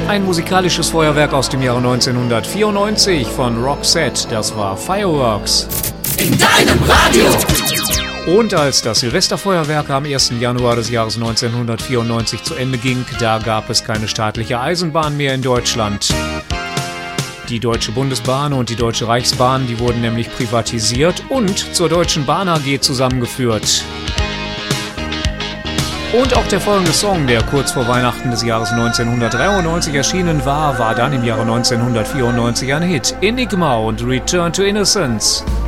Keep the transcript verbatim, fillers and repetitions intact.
Ein musikalisches Feuerwerk aus dem Jahre neunzehnhundertvierundneunzig von Roxette, das war Fireworks. In deinem Radio! Und als das Silvesterfeuerwerk am ersten Januar des Jahres neunzehnhundertvierundneunzig zu Ende ging, da gab es keine staatliche Eisenbahn mehr in Deutschland. Die Deutsche Bundesbahn und die Deutsche Reichsbahn, die wurden nämlich privatisiert und zur Deutschen Bahn A G zusammengeführt. Und auch der folgende Song, der kurz vor Weihnachten des Jahres neunzehnhundertdreiundneunzig erschienen war, war dann im Jahre neunzehnhundertvierundneunzig ein Hit. Enigma und Return to Innocence.